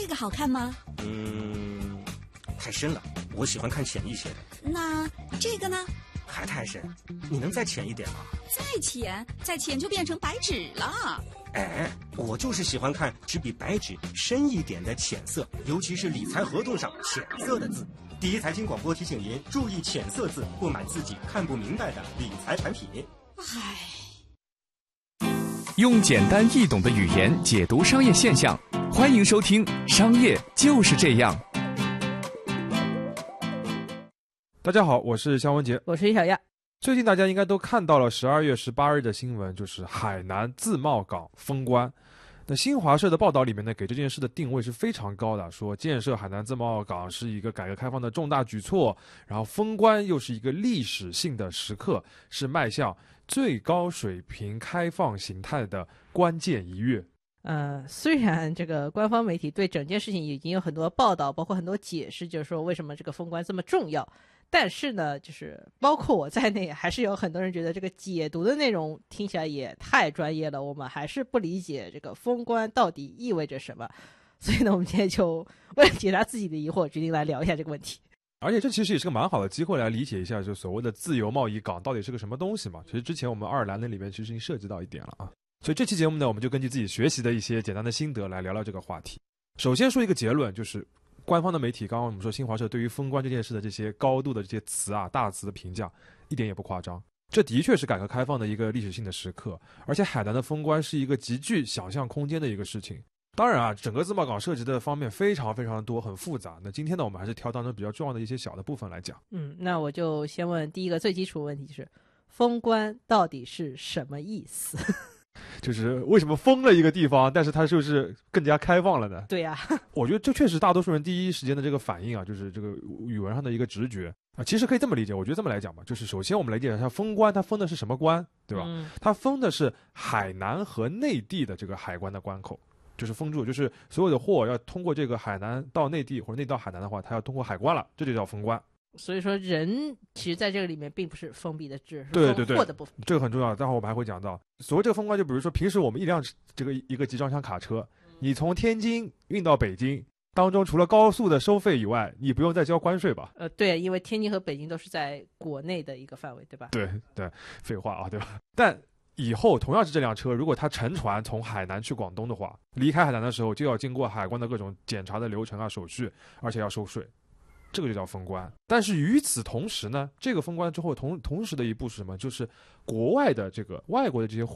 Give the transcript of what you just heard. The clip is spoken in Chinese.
个好看吗？ 太深了，我喜欢看浅一些的。 那这个呢？ 还太深，你能再浅一点吗？ 再浅就变成白纸了。 哎，我就是喜欢看只比白纸深一点的浅色，尤其是理财合同上浅色的字。第一财经广播提醒您注意浅色字，不买自己看不明白的理财产品。 用简单易懂的语言解读商业现象，欢迎收听《商业就是这样》。 大家好，我是肖文杰， 我是于小亚。 最近大家应该都看到了12月18日的新闻，就是海南自贸港封关。那新华社的报道里面呢，给这件事的定位是非常高的，说建设海南自贸港是一个改革开放的重大举措，然后封关又是一个历史性的时刻，是迈向最高水平开放形态的关键一跃。 虽然这个官方媒体对整件事情已经有很多报道，包括很多解释，就是说为什么这个封关这么重要，但是呢，就是包括我在内，还是有很多人觉得这个解读的内容听起来也太专业了，我们还是不理解这个封关到底意味着什么。所以呢，我们今天就为了解答自己的疑惑，决定来聊一下这个问题。 而且这其实也是个蛮好的机会来理解一下，就所谓的自由贸易港到底是个什么东西嘛。其实之前我们爱尔兰那里面其实已经涉及到一点了啊。所以这期节目呢，我们就根据自己学习的一些简单的心得来聊聊这个话题。首先说一个结论，就是官方的媒体，刚刚我们说新华社对于封关这件事的这些高度的这些词啊、大词的评价，一点也不夸张。这的确是改革开放的一个历史性的时刻，而且海南的封关是一个极具想象空间的一个事情。当然啊，整个自贸港涉及的方面非常非常多，很复杂。那今天呢，我们还是挑当中比较重要的一些小的部分来讲。 那我就先问第一个最基础的问题是，封关到底是什么意思？ 就是为什么封了一个地方，但是它就是更加开放了呢？ 对呀， 我觉得这确实大多数人第一时间的这个反应啊，就是这个语文上的一个直觉啊。其实可以这么理解，我觉得这么来讲吧，就是首先我们来理解一下封关，它封的是什么关，对吧？它封的是海南和内地的这个海关的关口，就是封住，就是所有的货要通过这个海南到内地或者内地到海南的话，它要通过海关了，这就叫封关。 所以说人其实在这个里面并不是封闭的，只是对货的部分。 这个很重要，待会儿我们还会讲到。所谓这个封关，就比如说平时我们一辆一个集装箱卡车，你从天津运到北京当中，除了高速的收费以外，你不用再交关税吧？ 对，因为天津和北京都是在国内的一个范围，对吧？ 对，废话啊，对吧？但以后同样是这辆车，如果它乘船从海南去广东的话，离开海南的时候就要经过海关的各种检查的流程啊、手续，而且要收税。这个就叫封关。但是与此同时呢，这个封关之后同时的一步是什么？就是国外的这个外国的这些